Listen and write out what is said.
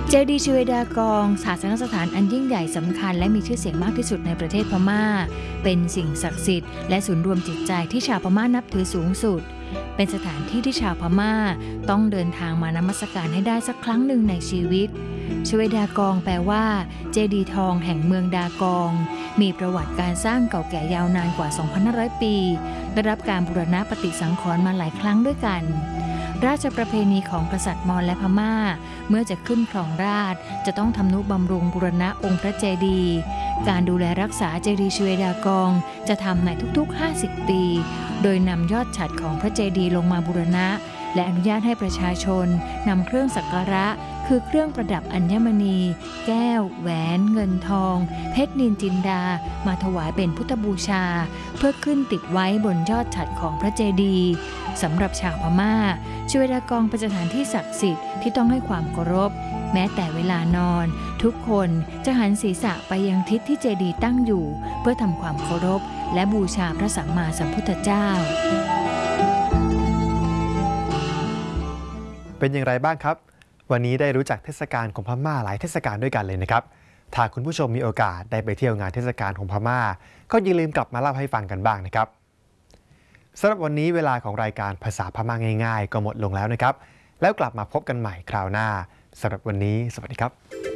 เจดีย์ชเวดากองศาสนสถานอันยิ่งใหญ่สำคัญและมีชื่อเสียงมากที่สุดในประเทศพม่าเป็นสิ่งศักดิ์สิทธิ์และศูนย์รวมจิตใจที่ชาวพม่านับถือสูงสุดเป็นสถานที่ที่ชาวพม่าต้องเดินทางมานมัสการให้ได้สักครั้งหนึ่งในชีวิตชเวดากองแปลว่าเจดีย์ทองแห่งเมืองดากองมีประวัติการสร้างเก่าแก่ยาวนานกว่า 2,500 ปีได้รับการบูรณะปฏิสังขรณ์มาหลายครั้งด้วยกันราชประเพณีของกษัตริย์มอญและพม่าเมื่อจะขึ้นครองราชย์จะต้องทำนุบำรุงบูรณะองค์พระเจดีย์การดูแลรักษาเจดีย์ชเวดากองจะทำในทุกๆ 50 ปีโดยนำยอดฉัตรของพระเจดีย์ลงมาบูรณะและอนุญาตให้ประชาชนนำเครื่องสักการะคือเครื่องประดับอัญมณีแก้วแหวนเงินทองเพชรนินจินดามาถวายเป็นพุทธบูชาเพื่อขึ้นติดไว้บนยอดฉัตรของพระเจดีย์สำหรับชาวพม่าชเวดากองเป็นสถานที่ศักดิ์สิทธิ์ที่ต้องให้ความเคารพแม้แต่เวลานอนทุกคนจะหันศีรษะไปยังทิศที่เจดีย์ตั้งอยู่เพื่อทำความเคารพและบูชาพระสัมมาสัมพุทธเจ้าเป็นอย่างไรบ้างครับวันนี้ได้รู้จักเทศกาลของพม่าหลายเทศกาลด้วยกันเลยนะครับถ้าคุณผู้ชมมีโอกาสได้ไปเที่ยวงานเทศกาลของพม่าก็อย่าลืมกลับมาเล่าให้ฟังกันบ้างนะครับสำหรับวันนี้เวลาของรายการภาษาพม่าง่ายๆก็หมดลงแล้วนะครับแล้วกลับมาพบกันใหม่คราวหน้าสำหรับวันนี้สวัสดีครับ